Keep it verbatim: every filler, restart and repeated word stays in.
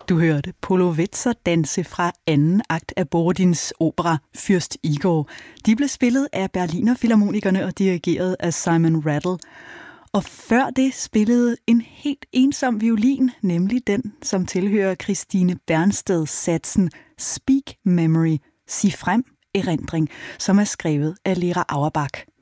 Du hørte Polovetser danse fra anden akt af Borodins opera Fyrst Igor. De blev spillet af Berliner Filharmonikerne og dirigeret af Simon Rattle. Og før det spillede en helt ensom violin, nemlig den, som tilhører Christine Bernsteds satsen Speak Memory, sig frem erindring, som er skrevet af Lera Auerbach.